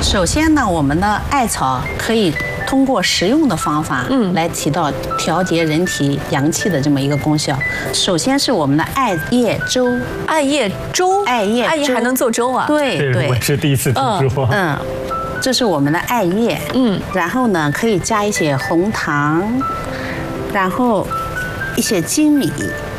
首先呢，我们的艾草可以通过食用的方法，来起到调节人体阳气的这么一个功效。首先是我们的艾叶粥， 艾叶粥， 艾叶还能做粥啊？ 对对， 我是第一次听说。 这是我们的艾叶，然后呢可以加一些红糖，然后一些粳米。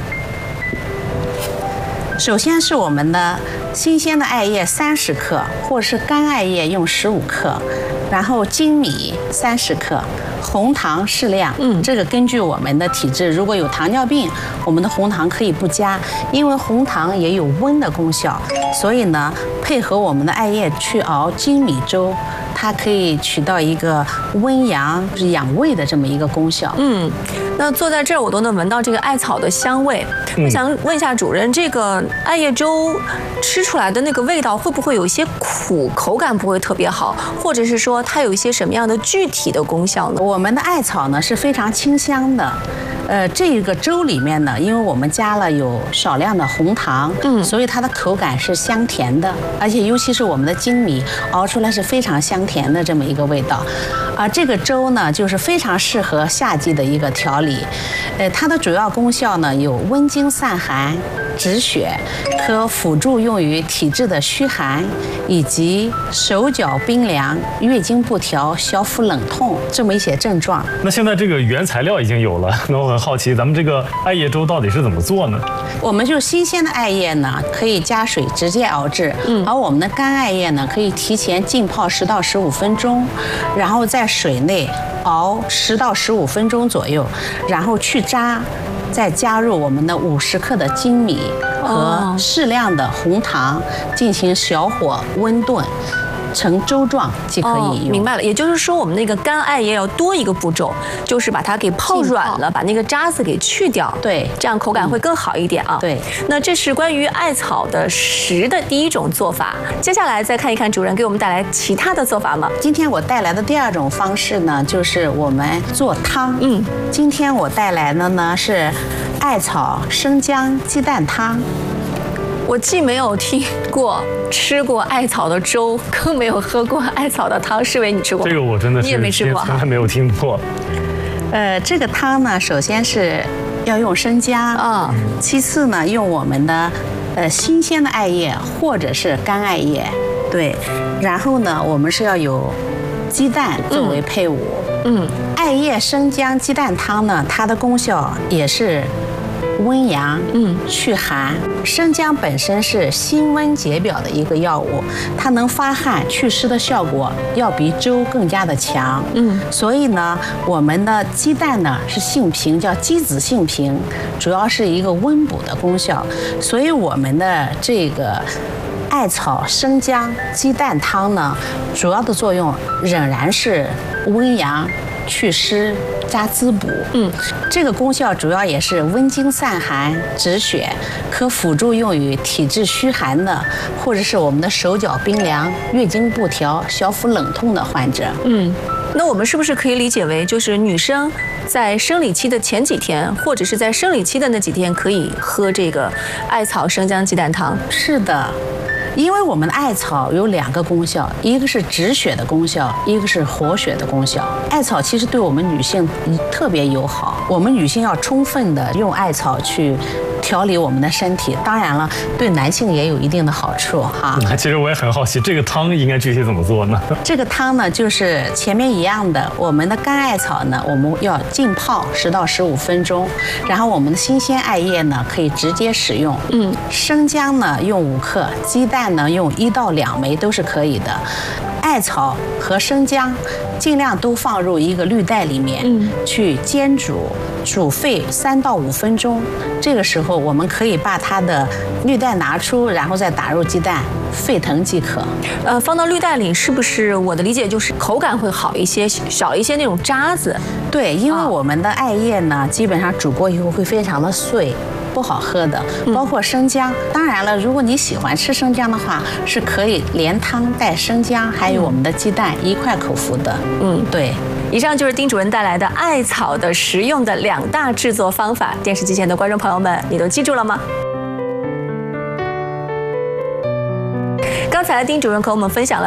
首先是我们的新鲜的艾叶30克，或是干艾叶用15克，然后粳米30克，红糖适量。这个根据我们的体质，如果有糖尿病，我们的红糖可以不加，因为红糖也有温的功效，所以呢，配合我们的艾叶去熬粳米粥，它可以起到一个温阳、养胃的这么一个功效。 那坐在这儿，我都能闻到这个艾草的香味。我想问一下主任，这个艾叶粥吃出来的那个味道会不会有一些苦，口感不会特别好，或者是说它有一些什么样的具体的功效呢？ 我们的艾草呢是非常清香的。这个粥里面呢，因为我们加了有少量的红糖，所以它的口感是香甜的，而且尤其是我们的粳米熬出来是非常香甜的这么一个味道。这个粥呢，就是非常适合夏季的一个调理。它的主要功效呢有温经散寒、止血，可辅助用于体质的虚寒，以及手脚冰凉、月经不调、消腹冷痛这么一些症状。 那现在这个原材料已经有了，那我很好奇，咱们这个艾叶粥到底是怎么做呢？ 我们就新鲜的艾叶呢，可以加水直接熬制，而我们的干艾叶呢，可以提前浸泡10到15分钟，然后在水内熬10到15分钟左右，然后去渣，再加入我们的50克的粳米和适量的红糖，进行小火温炖，成粥状即可以用。 明白了，也就是说我们那个干艾叶要多一个步骤，就是把它给泡软了，把那个渣子给去掉， 对， 这样口感会更好一点啊。 对， 那这是关于艾草的食的第一种做法，接下来再看一看主任给我们带来其他的做法吗？ 今天我带来的第2种方式呢，就是我们做汤。今天我带来的呢是艾草生姜鸡蛋汤。 我既没有听过、吃过艾草的粥，更没有喝过艾草的汤。世伟，你吃过吗？ 这个我真的是你也没吃过， 从来没有听过。 这个汤呢，首先是要用生姜，其次呢用我们的新鲜的艾叶或者是干艾叶，对，然后呢我们是要有鸡蛋作为配伍。艾叶生姜鸡蛋汤呢，它的功效也是温阳，祛寒。生姜本身是辛温解表的一个药物，它能发汗祛湿的效果要比粥更加的强。所以呢，我们的鸡蛋呢是性平，叫鸡子性平，主要是一个温补的功效。所以我们的这个艾草生姜鸡蛋汤呢，主要的作用仍然是温阳、祛湿加滋补。这个功效主要也是温经散寒、止血，可辅助用于体质虚寒的，或者是我们的手脚冰凉、月经不调、消腹冷痛的患者。 那我们是不是可以理解为，就是女生在生理期的前几天，或者是在生理期的那几天，可以喝这个艾草生姜鸡蛋汤？ 是的。因为我们的艾草有2个功效，一个是止血的功效，一个是活血的功效。艾草其实对我们女性特别友好，我们女性要充分的用艾草去调理我们的身体。当然了，对男性也有一定的好处哈。 其实我也很好奇，这个汤应该具体怎么做呢？ 这个汤呢，就是前面一样的，我们的干艾草呢，我们要浸泡10到15分钟，然后我们的新鲜艾叶呢，可以直接使用。生姜呢用5克，鸡蛋呢用1到2枚都是可以的。艾草和生姜尽量都放入一个滤袋里面，去煎煮，煮沸3到5分钟。这个时候我们可以把它的滤袋拿出，然后再打入鸡蛋，沸腾即可。 放到滤袋里，是不是我的理解就是口感会好一些，少一些那种渣子？ 对，因为我们的艾叶呢，基本上煮过以后会非常的碎，不好喝的。包括生姜，当然了，如果你喜欢吃生姜的话，是可以连汤带生姜，还有我们的鸡蛋一块口服的。对。 以上就是丁主任带来的艾草的实用的2大制作方法，电视机前的观众朋友们，你都记住了吗？刚才丁主任和我们分享了